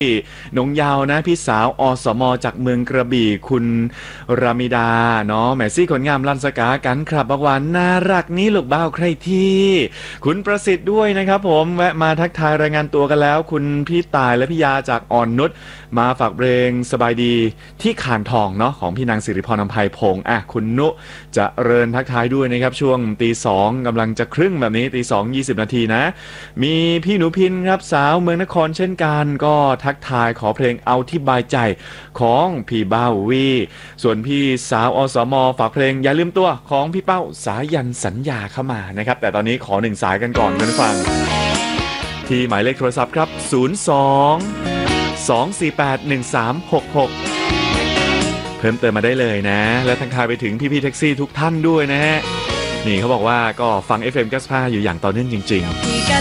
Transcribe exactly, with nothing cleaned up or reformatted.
น้องยาวนะพี่สาวอสมจากเมืองกระบี่คุณรามิดาเนาะแมซี่คนงามลันสกากันครับบอกว่าน่ารักนี้ลูกบ้าวใครที่คุณประสิทธิ์ด้วยนะครับผมแวะมาทักทายรายงานตัวกันแล้วคุณพี่ตายและพี่ยาจากอ่อนนุชมาฝากเพลงสบายดีที่ขานทองเนาะของพี่นางสิริพรอำไพพงษ์อ่ะคุณนุจะเริญทักทายด้วยนะครับช่วงตีสองกำลังจะครึ่งแบบนี้ตีสองยี่สิบนาทีนะมีพี่หนูพินครับสาวเมืองนครเช่นกันก็ทักทายขอเพลงเอาที่บายใจของพี่เบ้าวีส่วนพี่สาวอสมฝากเพลงอย่าลืมตัวของพี่เป้าสายันสัญญาเข้ามานะครับแต่ตอนนี้ขอหนึ่งสายกันก่อนกันฟังที่หมายเลขโทรศัพท์ครับศูนย์ สอง สอง สี่ แปด หนึ่ง สาม หก หกเพิ่มเติมมาได้เลยนะและทักทายไปถึงพี่ๆแท็กซี่ทุกท่านด้วยนะฮะนี่เขาบอกว่าก็ฟัง เอฟ เอ็ม เก้าสิบห้าอยู่อย่างต่อเนื่องจริงๆ